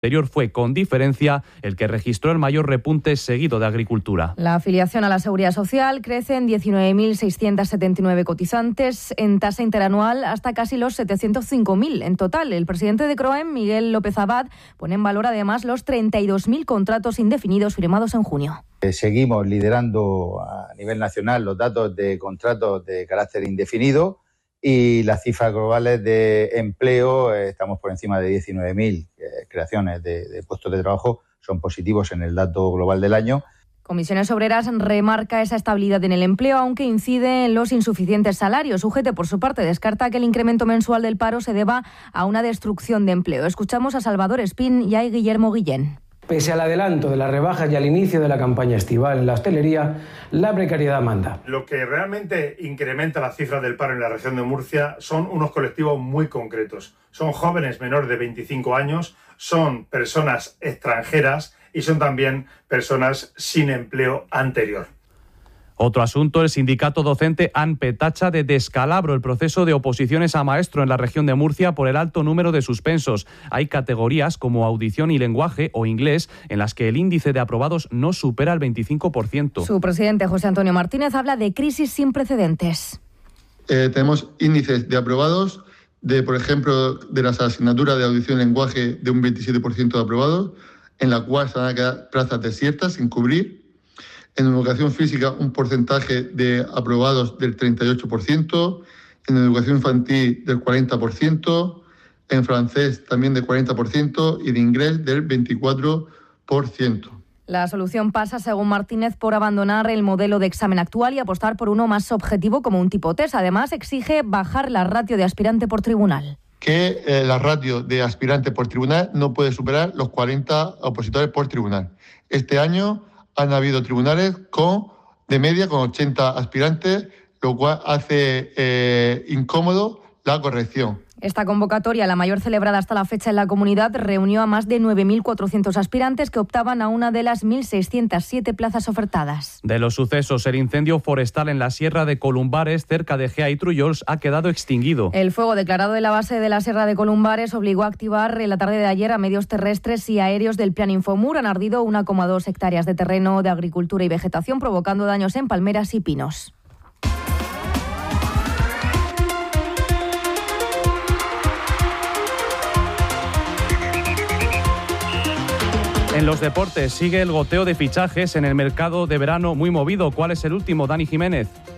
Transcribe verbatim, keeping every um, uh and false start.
anterior fue, con diferencia, el que registró el mayor repunte, seguido de agricultura. La afiliación a la Seguridad Social crece en diecinueve mil seiscientos setenta y nueve cotizantes, en tasa interanual hasta casi los setecientos cinco mil en total. El presidente de CROEM, Miguel López Abad, pone en valor además los treinta y dos mil contratos indefinidos firmados en junio. Seguimos liderando a nivel nacional los datos de contratos de carácter indefinido y las cifras globales de empleo, eh, estamos por encima de diecinueve mil eh, creaciones de, de puestos de trabajo, son positivos en el dato global del año. Comisiones Obreras remarca esa estabilidad en el empleo, aunque incide en los insuficientes salarios. U G T, por su parte, descarta que el incremento mensual del paro se deba a una destrucción de empleo. Escuchamos a Salvador Espín y a Guillermo Guillén. Pese al adelanto de las rebajas y al inicio de la campaña estival en la hostelería, la precariedad manda. Lo que realmente incrementa las cifras del paro en la región de Murcia son unos colectivos muy concretos. Son jóvenes menores de veinticinco años, son personas extranjeras y son también personas sin empleo anterior. Otro asunto, el sindicato docente ANPE tacha de descalabro el proceso de oposiciones a maestro en la región de Murcia por el alto número de suspensos. Hay categorías como audición y lenguaje o inglés en las que el índice de aprobados no supera el veinticinco por ciento. Su presidente, José Antonio Martínez, habla de crisis sin precedentes. Eh, tenemos índices de aprobados, de por ejemplo, de las asignaturas de audición y lenguaje de un veintisiete por ciento de aprobados, en la cual se van a quedar plazas desiertas sin cubrir. En educación física, un porcentaje de aprobados del treinta y ocho por ciento, en educación infantil del cuarenta por ciento, en francés también del cuarenta por ciento y de inglés del veinticuatro por ciento. La solución pasa, según Martínez, por abandonar el modelo de examen actual y apostar por uno más objetivo como un tipo test. Además, exige bajar la ratio de aspirante por tribunal. Que eh, la ratio de aspirante por tribunal no puede superar los cuarenta opositores por tribunal. Este año han habido tribunales con de media con ochenta aspirantes, lo cual hace eh, incómodo la corrección. Esta convocatoria, la mayor celebrada hasta la fecha en la comunidad, reunió a más de nueve mil cuatrocientos aspirantes que optaban a una de las mil seiscientos siete plazas ofertadas. De los sucesos, el incendio forestal en la Sierra de Columbares, cerca de Gea y Trullols, ha quedado extinguido. El fuego declarado de la base de la Sierra de Columbares obligó a activar en la tarde de ayer a medios terrestres y aéreos del Plan Infomur. Han ardido una coma dos hectáreas de terreno de agricultura y vegetación, provocando daños en palmeras y pinos. En los deportes sigue el goteo de fichajes en el mercado de verano muy movido. ¿Cuál es el último, Dani Jiménez?